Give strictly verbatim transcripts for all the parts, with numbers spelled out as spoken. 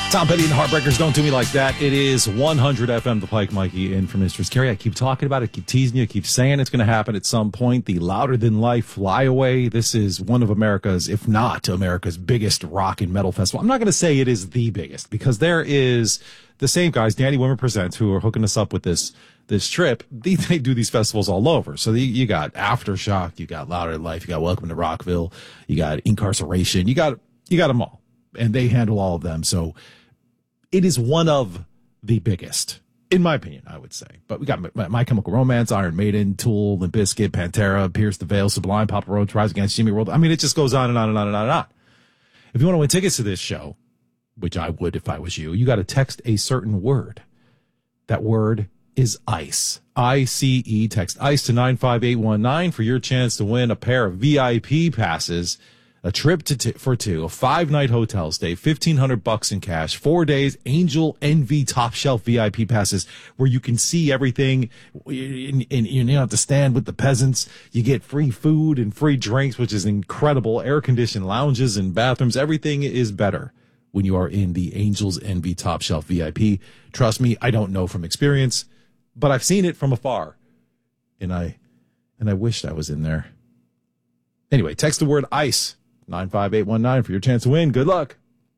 Tom Petty and the Heartbreakers, Don't Do Me Like That. It is one hundred F M, The Pike, Mikey, in for Mistress Carrie. I keep talking about it, keep teasing you, keep saying it's going to happen at some point. The louder-than-life flyaway. This is one of America's, if not America's, biggest rock and metal festival. I'm not going to say it is the biggest, because there is the same guys, Danny Wimmer Presents, who are hooking us up with this this trip. They, they do these festivals all over. So the, you got Aftershock, you got Louder Than Life, you got Welcome to Rockville, you got Incarceration, you got you got them all. And they handle all of them. So it is one of the biggest, in my opinion, I would say. But we got My, My Chemical Romance, Iron Maiden, Tool, Limp Bizkit, Pantera, Pierce the Veil, Sublime, Papa Roach, Rise Against Jimmy World. I mean, it just goes on and on and on and on and on. If you want to win tickets to this show, which I would if I was you, you got to text a certain word. That word is ICE. I C E. Text ICE to nine five eight one nine for your chance to win a pair of V I P passes. A trip to t- for two, a five-night hotel stay, fifteen hundred bucks in cash, four days, Angel Envy Top Shelf V I P passes where you can see everything, and, and you don't have to stand with the peasants. You get free food and free drinks, which is incredible. Air-conditioned lounges and bathrooms. Everything is better when you are in the Angels Envy Top Shelf V I P. Trust me, I don't know from experience, but I've seen it from afar, and I and I wished I was in there. Anyway, text the word ICE. nine five eight one nine for your chance to win. Good luck.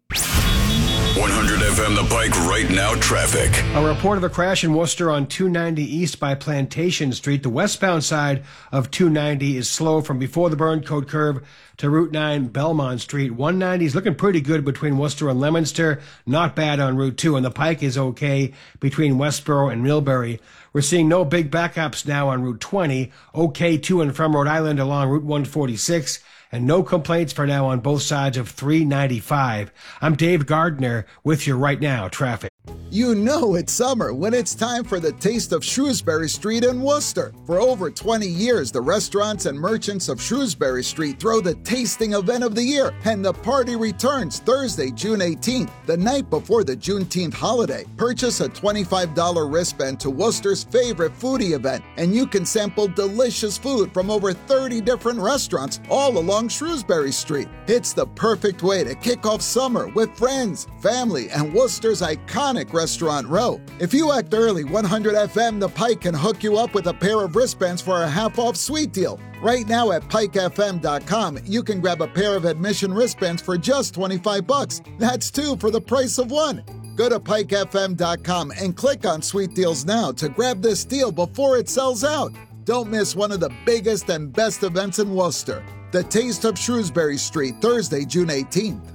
one hundred F M The Pike right now traffic. A report of a crash in Worcester on two ninety east by Plantation Street. The westbound side of two ninety is slow from before the Burn Coat curve to Route nine Belmont Street. one ninety is looking pretty good between Worcester and Leominster. Not bad on Route two, and the Pike is okay between Westboro and Millbury. We're seeing no big backups now on Route twenty. Okay to and from Rhode Island along Route one forty-six. And no complaints for now on both sides of three ninety-five. I'm Dave Gardner with your Right Now traffic. You know it's summer when it's time for the Taste of Shrewsbury Street in Worcester. For over twenty years, the restaurants and merchants of Shrewsbury Street throw the tasting event of the year, and the party returns Thursday, June eighteenth, the night before the Juneteenth holiday. Purchase a twenty-five dollars wristband to Worcester's favorite foodie event, and you can sample delicious food from over thirty different restaurants all along Shrewsbury Street. It's the perfect way to kick off summer with friends, family, and Worcester's iconic Restaurant Row. If you act early, one hundred F M The Pike can hook you up with a pair of wristbands for a half-off sweet deal. Right now at pike f m dot com, you can grab a pair of admission wristbands for just twenty-five bucks. That's two for the price of one. Go to pike f m dot com and click on Sweet Deals now to grab this deal before it sells out. Don't miss one of the biggest and best events in Worcester. The Taste of Shrewsbury Street, Thursday, June eighteenth.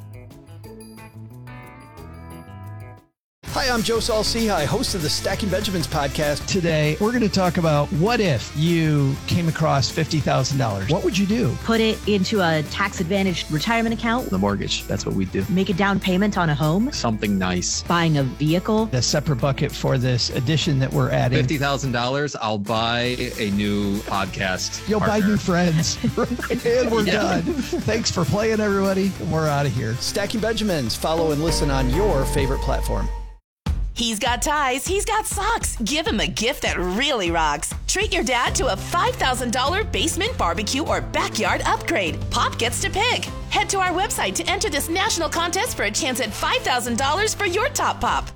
Hi, I'm Joe Saul-Sehy, host of the Stacking Benjamins podcast. Today, we're going to talk about what if you came across fifty thousand dollars. What would you do? Put it into a tax-advantaged retirement account. The mortgage, that's what we do. Make a down payment on a home. Something nice. Buying a vehicle. A separate bucket for this addition that we're adding. fifty thousand dollars, I'll buy a new podcast You'll partner. buy new friends. And we're Yeah. done. Thanks for playing, everybody. We're out of here. Stacking Benjamins. Follow and listen on your favorite platform. He's got ties, he's got socks. Give him a gift that really rocks. Treat your dad to a five thousand dollars basement barbecue or backyard upgrade. Pop gets to pick. Head to our website to enter this national contest for a chance at five thousand dollars for your top pop.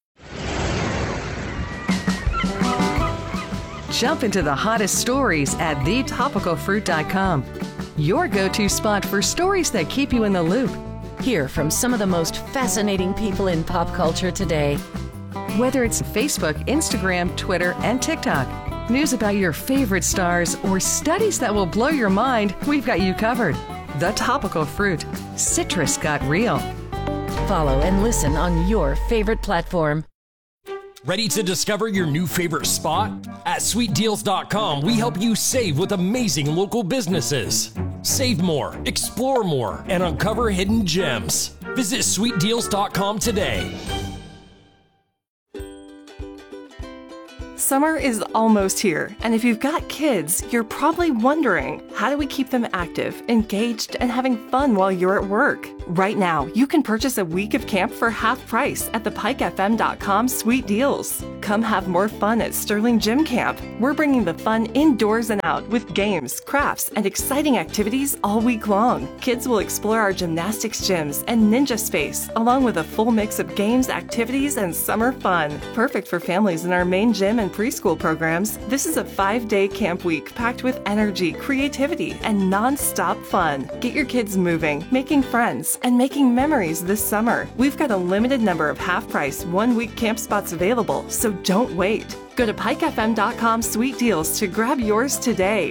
Jump into the hottest stories at the topical fruit dot com. Your go-to spot for stories that keep you in the loop. Hear from some of the most fascinating people in pop culture today. Whether it's Facebook, Instagram, Twitter, and TikTok, news about your favorite stars, or studies that will blow your mind, we've got you covered. The Topical Fruit. Citrus got real. Follow and listen on your favorite platform. Ready to discover your new favorite spot? At sweet deals dot com, we help you save with amazing local businesses. Save more, explore more, and uncover hidden gems. Visit sweet deals dot com today. Summer is almost here, and if you've got kids, you're probably wondering, how do we keep them active, engaged, and having fun while you're at work? Right now, you can purchase a week of camp for half price at the pike f m dot com Sweet Deals. Come have more fun at Sterling Gym Camp. We're bringing the fun indoors and out with games, crafts, and exciting activities all week long. Kids will explore our gymnastics gyms and ninja space, along with a full mix of games, activities, and summer fun. Perfect for families in our main gym and preschool programs. This is a five-day camp week packed with energy, creativity, and non-stop fun. Get your kids moving, making friends, and making memories this summer. We've got a limited number of half-price, one-week camp spots available, so don't wait. Go to pike f m dot com Sweet Deals to grab yours today.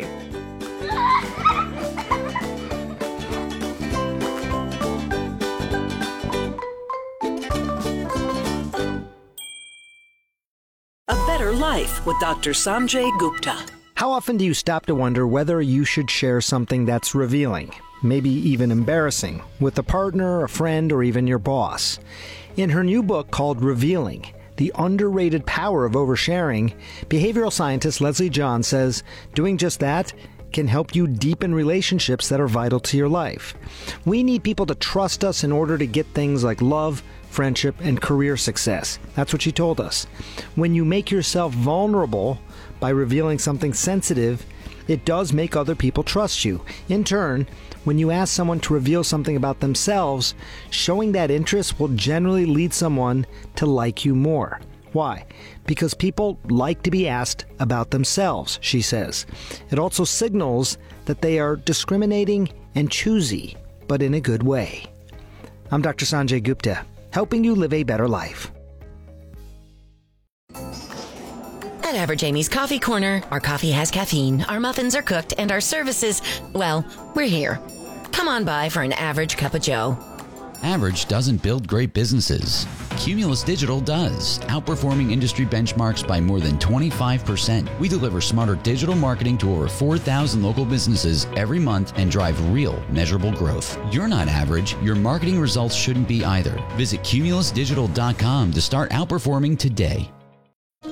A Better Life with Doctor Sanjay Gupta. How often do you stop to wonder whether you should share something that's revealing, maybe even embarrassing, with a partner, a friend, or even your boss? In her new book called Revealing, The Underrated Power of Oversharing, behavioral scientist Leslie John says doing just that can help you deepen relationships that are vital to your life. We need people to trust us in order to get things like love, friendship, and career success. That's what she told us. When you make yourself vulnerable by revealing something sensitive, it does make other people trust you. In turn, when you ask someone to reveal something about themselves, showing that interest will generally lead someone to like you more. Why? Because people like to be asked about themselves, she says. It also signals that they are discriminating and choosy, but in a good way. I'm Doctor Sanjay Gupta, helping you live a better life. At Average Amy's Coffee Corner, our coffee has caffeine, our muffins are cooked, and our services, well, we're here. Come on by for an average cup of joe. Average doesn't build great businesses. Cumulus Digital does, outperforming industry benchmarks by more than twenty-five percent. We deliver smarter digital marketing to over four thousand local businesses every month and drive real, measurable growth. You're not average. Your marketing results shouldn't be either. Visit cumulus digital dot com to start outperforming today.